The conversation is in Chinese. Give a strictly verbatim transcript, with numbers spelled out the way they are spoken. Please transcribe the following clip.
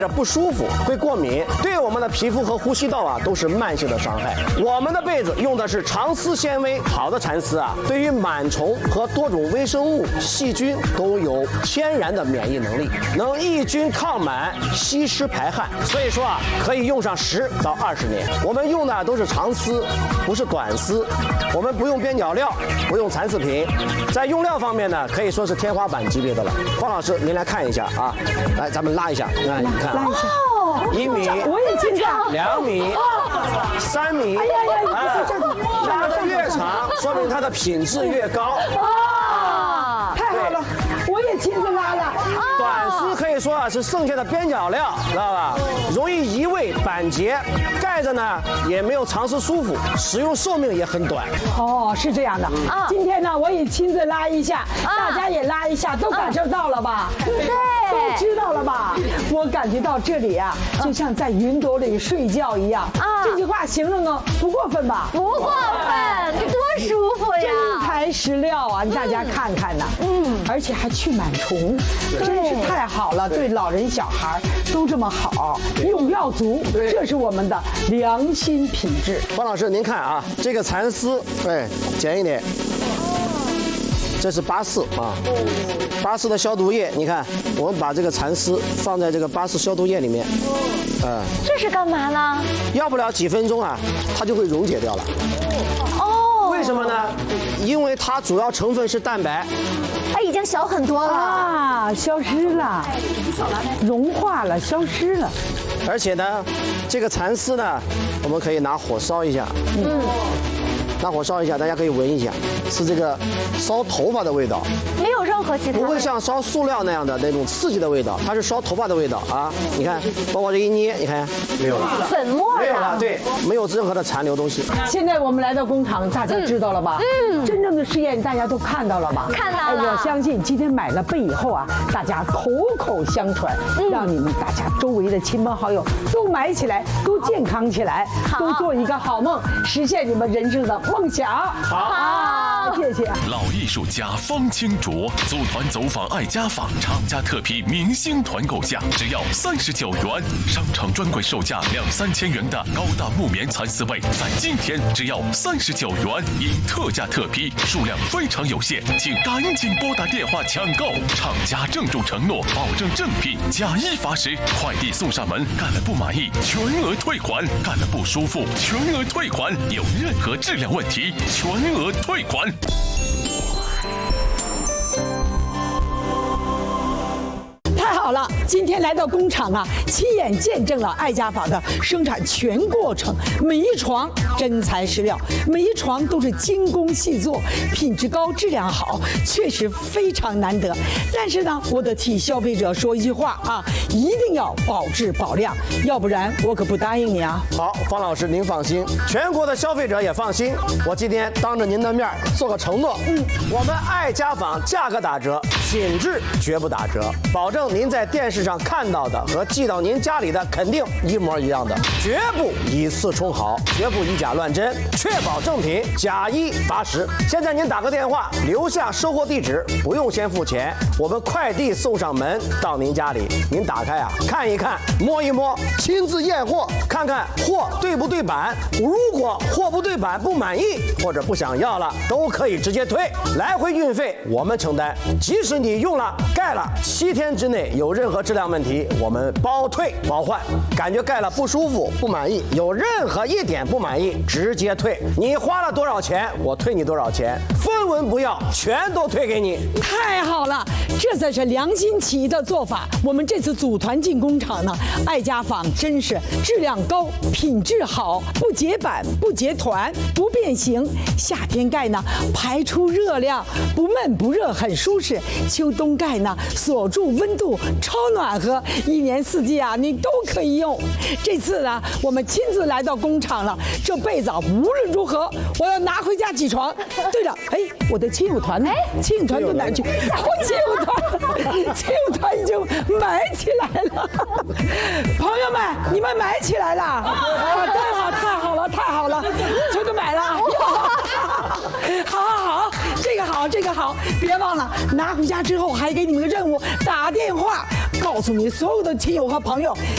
不舒服，会过敏，对我们的皮肤和呼吸道啊都是慢性的伤害。我们的被子用的是长丝纤维，好的蚕丝啊，对于螨虫和多种微生物、细菌都有天然的免疫能力，能抑菌抗螨、吸湿排汗，所以说啊，可以用上十到二十年。我们用的都是长丝，不是短丝，我们不用边角料，不用蚕丝品，在用料方面呢，可以说是天花板级别的了。方老师，您来看一下啊，来，咱们拉一下，来，你看。 拉一下， 一米， 我也紧张， 两米，三米， 哎呀呀， 哎，拉得越长，说明它的品质越高。 啊，太好了，我也亲自拉了。 短丝可以说啊是剩下的边角料，知道吧？容易移位板结，盖着呢也没有长时舒服，使用寿命也很短。 哦，是这样的。啊，今天呢我也亲自拉一下，大家也拉一下，都感受到了吧？ 对， 都知道了吧？我感觉到这里啊，就像在云朵里睡觉一样。啊，这句话形容呢不过分吧？ 不过分，多舒服呀！ 真材实料啊，大家看看呐。嗯，而且还去螨虫，真是太好了，对老人小孩都这么好，用料足，这是我们的良心品质。 方老师，您看啊，这个蚕丝，哎，剪一点。这是八四啊，八四的消毒液，你看，我们把这个蚕丝放在这个八四消毒液里面， 嗯，这是干嘛呢？ 要不了几分钟啊，它就会溶解掉了。哦，为什么呢？因为它主要成分是蛋白， 它已经小很多了啊，消失了，融化了，消失了。 而且呢，这个蚕丝呢，我们可以拿火烧一下，嗯。拿火烧一下，大家可以闻一下，是这个烧头发的味道， 没有任何其他， 不会像烧塑料那样的那种刺激的味道，它是烧头发的味道啊！你看，包括这一捏，你看没有了， 粉末没有了，对，没有任何的残留东西。 现在我们来到工厂，大家知道了吧？嗯，真正的试验大家都看到了吧？ 看到了。 我相信今天买了被以后啊，大家口口相传，让你们大家周围的亲朋好友都买起来，都健康起来，都做一个好梦，实现你们人生的梦想。好，谢谢。 老艺术家方清卓组团走访爱家坊，厂家特批明星团购价只要三十九元，商场专柜售价两三千元的高档木棉蚕丝被，在今天只要三十九元，因特价特批，数量非常有限，请赶紧拨打电话抢购。厂家郑重承诺，保证正品，假一罚十，快递送上门，干了不满意全额退款，干了不舒服全额退款，有任何质量问题全额退款。 太好了，今天来到工厂啊，亲眼见证了爱家坊的生产全过程，每一床真材实料，每一床都是精工细作，品质高，质量好，确实非常难得。但是呢，我得替消费者说一句话啊，一定要保质保量，要不然我可不答应你啊。 好，方老师您放心，全国的消费者也放心。我今天当着您的面做个承诺，嗯，我们爱家坊价格打折，品质绝不打折，保证您在电视上看到的和寄到您家里的肯定一模一样的，绝不以次充好，绝不以假乱真，确保正品，假一罚十。现在您打个电话，留下收货地址，不用先付钱，我们快递送上门到您家里，您打开啊，看一看，摸一摸，亲自验货，看看货对不对版。如果货不对版不满意或者不想要了，都可以直接退，来回运费我们承担。即使你用了盖了七天之内有任何质量问题，我们包退包换。感觉盖了不舒服不满意，有任何一点不满意直接退，你花了多少钱我退你多少钱，分文不要，全都退给你。 太好了，这才是良心企业的做法。我们这次组团进工厂呢，爱家坊真是质量高，品质好，不结板不结团不变形，夏天盖呢排出热量，不闷不热很舒适，秋冬盖呢锁住温度超暖和，一年四季啊你都可以用。这次呢我们亲自来到工厂了，这被子啊无论如何我要拿回家起床。对了，哎，我的亲友团呢？亲友团到哪去？我亲友团，亲友团已经买起来了。朋友们，你们买起来了？啊，太好，太好了，太好了，全都买了。好好好，这个好，这个好，别忘了拿回家之后还给你们个任务，打电话告诉你所有的亲友和朋友，